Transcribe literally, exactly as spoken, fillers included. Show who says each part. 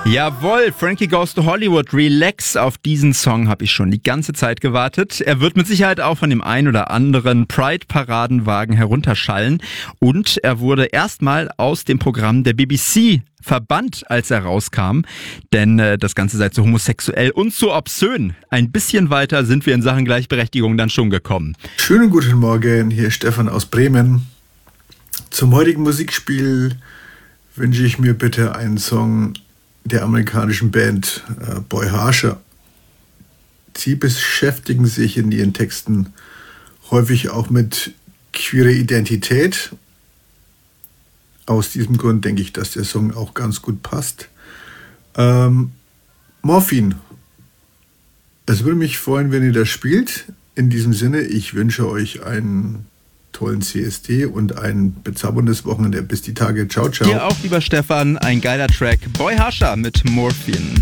Speaker 1: Jawohl, Frankie Goes to Hollywood, Relax, auf diesen Song habe ich schon die ganze Zeit gewartet. Er wird mit Sicherheit auch von dem ein oder anderen Pride-Paradenwagen herunterschallen und er wurde erstmal aus dem Programm der B B C verbannt, als er rauskam, denn äh, das Ganze sei zu homosexuell und zu obszön. Ein bisschen weiter sind wir in Sachen Gleichberechtigung dann schon gekommen.
Speaker 2: Schönen guten Morgen, hier ist Stefan aus Bremen. Zum heutigen Musikspiel wünsche ich mir bitte einen Song der amerikanischen Band äh, Boy Harsher. Sie beschäftigen sich in ihren Texten häufig auch mit queerer Identität. Aus diesem Grund denke ich, dass der Song auch ganz gut passt. Ähm, Morphin. Es würde mich freuen, wenn ihr das spielt. In diesem Sinne, ich wünsche euch einen tollen C S D und ein bezauberndes Wochenende. Bis die Tage. Ciao, ciao.
Speaker 1: Dir auch, lieber Stefan, ein geiler Track. Boy Harsher mit Morphin.